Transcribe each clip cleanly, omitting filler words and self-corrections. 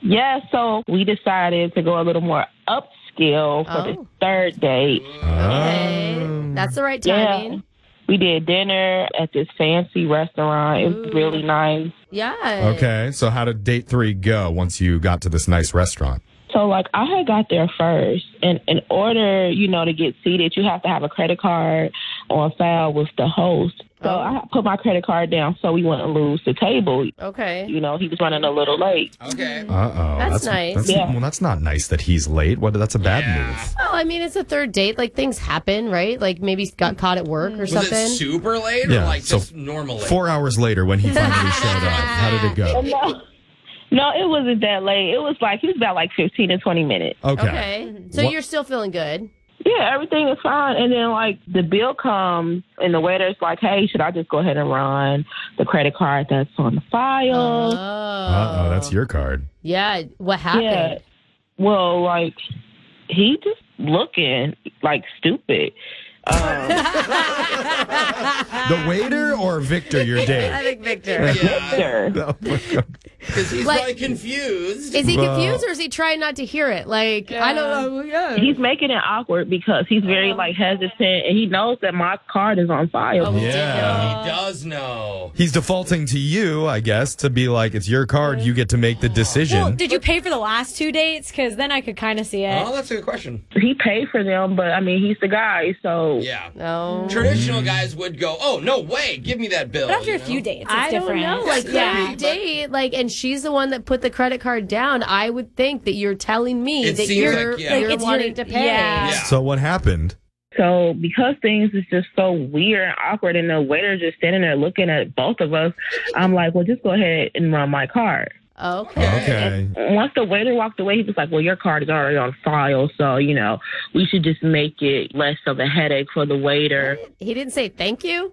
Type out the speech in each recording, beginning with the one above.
Yeah, so we decided to go a little more upscale for the third date. Okay. That's the right timing. Yeah. We did dinner at this fancy restaurant. It was really nice. Yeah. Okay, so how did date 3 go once you got to this nice restaurant? So, like, I had got there first. And in order, to get seated, you have to have a credit card on file with the host. So I put my credit card down so we wouldn't lose the table. Okay. He was running a little late. Okay. Uh-oh. That's nice. Well, that's not nice that he's late. That's a bad move. Well, I mean, it's a third date. Like, things happen, right? Like, maybe he got caught at work or something. Was it super late or just normal late? 4 hours later when he finally showed up, how did it go? No, it wasn't that late. It was about 15 to 20 minutes. Okay. So you're still feeling good? Yeah, everything is fine. And then, the bill comes, and the waiter's like, hey, should I just go ahead and run the credit card that's on the file? Uh-oh, that's your card. Yeah. What happened? Yeah. Well, he just looking, stupid. The waiter or Victor, your date? I think Victor. Victor. Because he's probably confused. Is he confused or is he trying not to hear it? I don't know. Yeah. He's making it awkward because he's very hesitant, and he knows that my card is on file. He does know. He's defaulting to you, I guess, to be like, it's your card, you get to make the decision. Well, did you pay for the last 2 dates? Because then I could kind of see it. Oh, that's a good question. He paid for them, but he's the guy, so yeah. No. Traditional guys would go, oh, no way, give me that bill. But after a few dates, it's different. Don't know. Every date, and she's the one that put the credit card down. I would think that you're telling me that you're wanting to pay. Yeah. So what happened? So because things is just so weird and awkward, and the waiter just standing there looking at both of us, I'm like, well, just go ahead and run my card. Okay. And once the waiter walked away, he was like, well, your card is already on file, so, we should just make it less of a headache for the waiter. He didn't say thank you?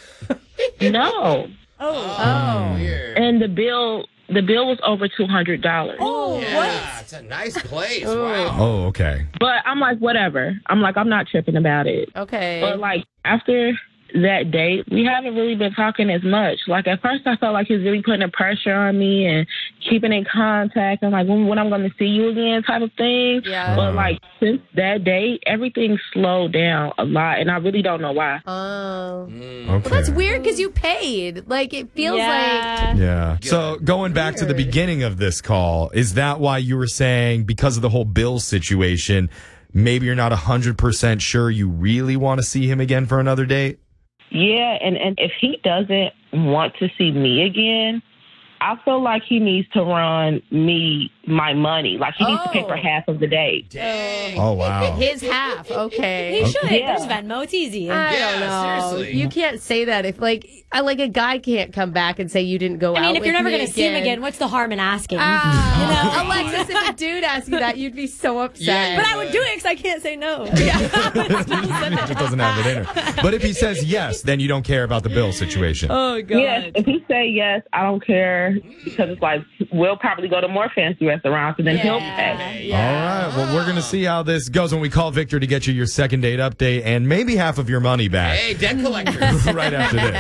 No. Oh. Weird. And the bill was over $200. Oh, yeah, what? It's a nice place. Wow. Oh, okay. But I'm like, whatever. I'm not tripping about it. Okay. But after that date, we haven't really been talking as much. At first I felt like he was really putting the pressure on me and keeping in contact and when I'm going to see you again type of thing. Yeah. But since that date, everything slowed down a lot, and I really don't know why. Oh. Okay. Well, that's weird because you paid. It feels like... Yeah. So going back to the beginning of this call, is that why you were saying because of the whole bill situation, maybe you're not 100% sure you really want to see him again for another date? Yeah, and if he doesn't want to see me again, I feel like he needs to run me my money. He needs to pay for half of the date. Dang. Oh, wow. His half. Okay. He should. Yeah. There's Venmo. It's easy. I don't know. Seriously. You can't say that if a guy can't come back and say you didn't go out. I mean, if you're never going to see him again, what's the harm in asking? Alexis, if a dude asked you that, you'd be so upset. Yeah, But I would do it because I can't say no. He just doesn't have it in her. But if he says yes, then you don't care about the bill situation. Oh, God. Yes, if he say yes, I don't care because it's we'll probably go to more fancy restaurants and then he'll pay. All right. Well, we're going to see how this goes when we call Victor to get you your second date update and maybe half of your money back. Hey, debt collectors. Right after this.